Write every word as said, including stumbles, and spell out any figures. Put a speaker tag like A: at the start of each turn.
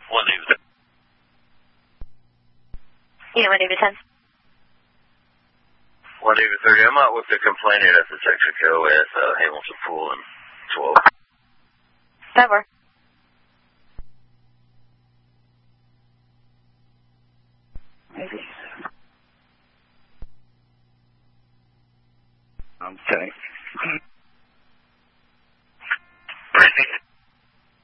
A: One David.
B: Yeah, one David ten.
A: One David thirty. I'm out with the complainant at the Texaco at uh, Hamilton Pool and twelve.
B: That works.
C: Maybe.
D: Okay.